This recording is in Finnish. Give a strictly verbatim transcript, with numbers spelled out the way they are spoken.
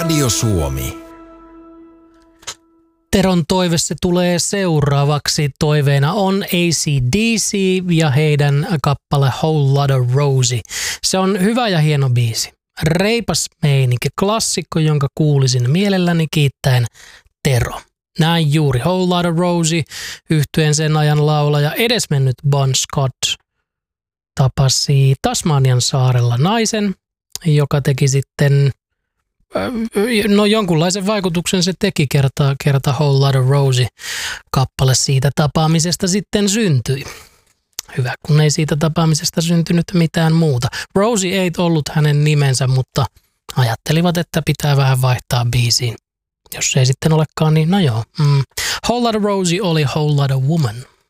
Radio Suomi. Teron toive se tulee seuraavaksi. Toiveena on A C D C ja heidän kappale Whole Lotta Rosie. Se on hyvä ja hieno biisi. Reipas meininki, klassikko, jonka kuulisin mielelläni kiittäen Tero. Näin juuri Whole Lotta Rosie, yhtyen sen ajan laulaja edesmennyt Bon Scott tapasi Tasmanian saarella naisen, joka teki sitten, no jonkunlaisen vaikutuksen se teki kerta, kerta Whole Lotta Rosie kappale siitä tapaamisesta sitten syntyi. Hyvä, kun ei siitä tapaamisesta syntynyt mitään muuta. Rosie ei ollut hänen nimensä, mutta ajattelivat, että pitää vähän vaihtaa biisiin. Jos ei sitten olekaan, niin no joo. Mm. Whole Lotta Rosie oli Whole Lotta Woman.